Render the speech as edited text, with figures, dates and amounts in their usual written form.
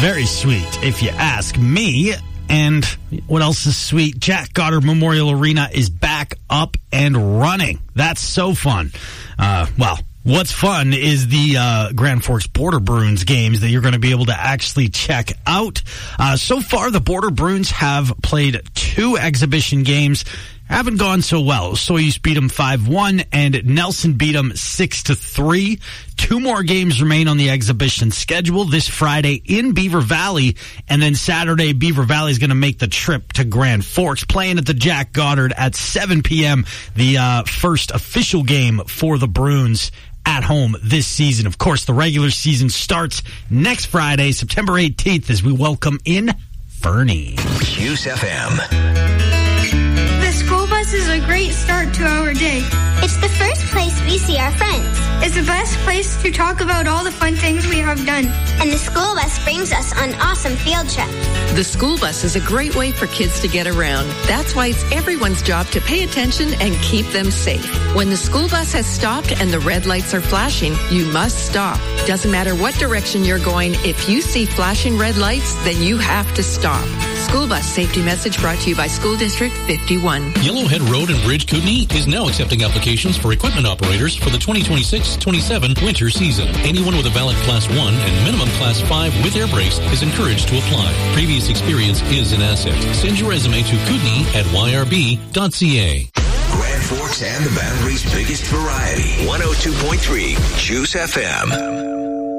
Very sweet, if you ask me. And what else is sweet? Jack Goddard Memorial Arena is back up and running. That's so fun. What's fun is the Grand Forks Border Bruins games that you're going to be able to actually check out. So far, the Border Bruins have played 2 exhibition games. Haven't gone so well. Soyuz beat them 5-1, and Nelson beat them 6-3. 2 more games remain on the exhibition schedule this Friday in Beaver Valley, and then Saturday, Beaver Valley is going to make the trip to Grand Forks, playing at the Jack Goddard at 7 p.m., the first official game for the Bruins at home this season. Of course, the regular season starts next Friday, September 18th, as we welcome in Fernie. Juice FM. The school bus is a great start to our day. It's the first place we see our friends. It's the best place to talk about all the fun things we have done. And the school bus brings us on awesome field trips. The school bus is a great way for kids to get around. That's why it's everyone's job to pay attention and keep them safe. When the school bus has stopped and the red lights are flashing, you must stop. Doesn't matter what direction you're going, if you see flashing red lights, then you have to stop. School bus safety message brought to you by School District 51. Yellowhead Road and Bridge Kootenai is now accepting applications for equipment operators for the 2026-27 winter season. Anyone with a valid Class 1 and minimum Class 5 with air brakes is encouraged to apply. Previous experience is an asset. Send your resume to kootenai@yrb.ca. Grand Forks and the Battery's biggest variety. 102.3 Juice FM.